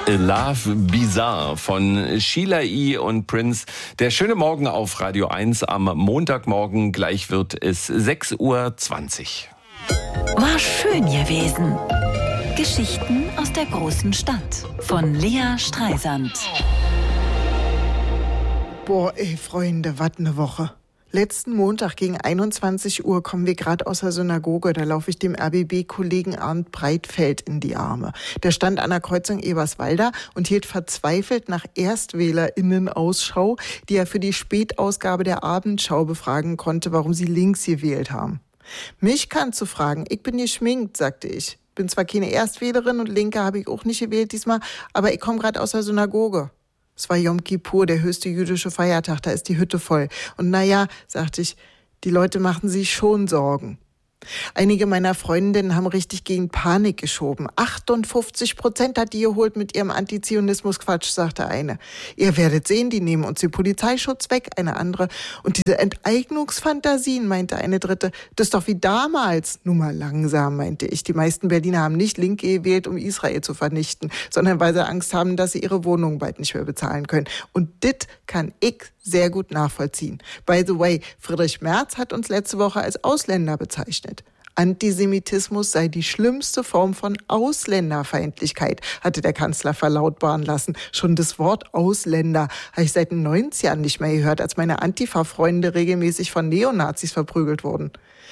A Love Bizarre von Sheila E. und Prince. Der schöne Morgen auf Radio 1 am Montagmorgen. Gleich wird es 6:20 Uhr. War schön gewesen. Geschichten aus der großen Stadt von Lea Streisand. Boah, ey, Freunde, was ne Woche. Letzten Montag gegen 21 Uhr kommen wir gerade aus der Synagoge. Da laufe ich dem RBB-Kollegen Arndt Breitfeld in die Arme. Der stand an der Kreuzung Eberswalder und hielt verzweifelt nach ErstwählerInnen Ausschau, die er für die Spätausgabe der Abendschau befragen konnte, warum sie links gewählt haben. Mich kannst du fragen, ich bin geschminkt, sagte ich. Bin zwar keine Erstwählerin und Linke habe ich auch nicht gewählt diesmal, aber ich komme gerade aus der Synagoge. Es war Yom Kippur, der höchste jüdische Feiertag, da ist die Hütte voll. Und naja, sagte ich, die Leute machen sich schon Sorgen. Einige meiner Freundinnen haben richtig gegen Panik geschoben. 58% hat die geholt mit ihrem Antizionismus-Quatsch, sagte eine. Ihr werdet sehen, die nehmen uns den Polizeischutz weg, eine andere. Und diese Enteignungsfantasien, meinte eine dritte, das ist doch wie damals. Nur mal langsam, meinte ich. Die meisten Berliner haben nicht Linke gewählt, um Israel zu vernichten, sondern weil sie Angst haben, dass sie ihre Wohnungen bald nicht mehr bezahlen können. Und dit kann ich sehr gut nachvollziehen. By the way, Friedrich Merz hat uns letzte Woche als Ausländer bezeichnet. Antisemitismus sei die schlimmste Form von Ausländerfeindlichkeit, hatte der Kanzler verlautbaren lassen. Schon das Wort Ausländer habe ich seit den 90ern nicht mehr gehört, als meine Antifa-Freunde regelmäßig von Neonazis verprügelt wurden.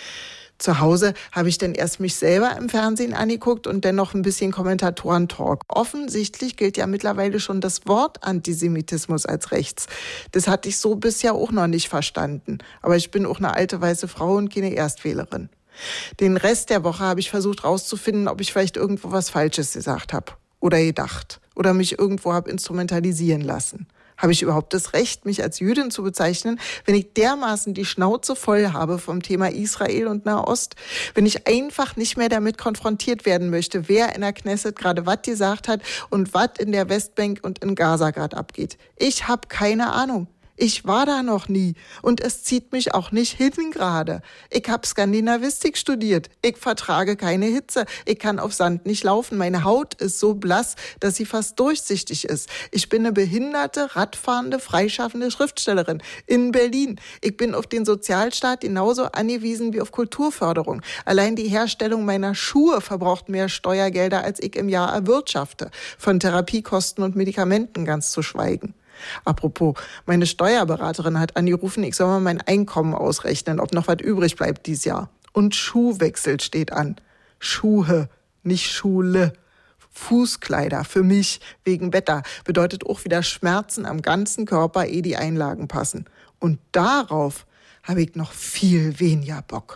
Zu Hause habe ich dann erst mich selber im Fernsehen angeguckt und dann noch ein bisschen Kommentatoren-Talk. Offensichtlich gilt ja mittlerweile schon das Wort Antisemitismus als rechts. Das hatte ich so bisher auch noch nicht verstanden. Aber ich bin auch eine alte weiße Frau und keine Erstwählerin. Den Rest der Woche habe ich versucht rauszufinden, ob ich vielleicht irgendwo was Falsches gesagt habe oder gedacht oder mich irgendwo habe instrumentalisieren lassen. Habe ich überhaupt das Recht, mich als Jüdin zu bezeichnen, wenn ich dermaßen die Schnauze voll habe vom Thema Israel und Nahost? Wenn ich einfach nicht mehr damit konfrontiert werden möchte, wer in der Knesset gerade was gesagt hat und was in der Westbank und in Gaza gerade abgeht? Ich habe keine Ahnung. Ich war da noch nie und es zieht mich auch nicht hin gerade. Ich habe Skandinavistik studiert. Ich vertrage keine Hitze. Ich kann auf Sand nicht laufen. Meine Haut ist so blass, dass sie fast durchsichtig ist. Ich bin eine behinderte, radfahrende, freischaffende Schriftstellerin in Berlin. Ich bin auf den Sozialstaat genauso angewiesen wie auf Kulturförderung. Allein die Herstellung meiner Schuhe verbraucht mehr Steuergelder, als ich im Jahr erwirtschafte. Von Therapiekosten und Medikamenten ganz zu schweigen. Apropos, meine Steuerberaterin hat angerufen, ich soll mal mein Einkommen ausrechnen, ob noch was übrig bleibt dieses Jahr. Und Schuhwechsel steht an. Schuhe, nicht Schule. Fußkleider für mich wegen Wetter bedeutet auch wieder Schmerzen am ganzen Körper, ehe die Einlagen passen. Und darauf habe ich noch viel weniger Bock.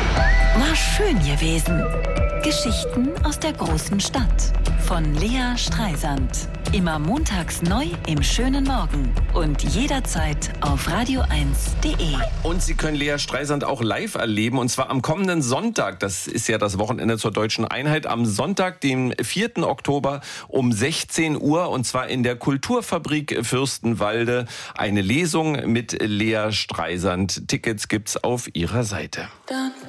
War schön gewesen. Geschichten aus der großen Stadt von Lea Streisand. Immer montags neu im schönen Morgen und jederzeit auf radio1.de. Und Sie können Lea Streisand auch live erleben, und zwar am kommenden Sonntag. Das ist ja das Wochenende zur Deutschen Einheit. Am Sonntag, dem 4. Oktober um 16 Uhr, und zwar in der Kulturfabrik Fürstenwalde. Eine Lesung mit Lea Streisand. Tickets gibt's auf ihrer Seite.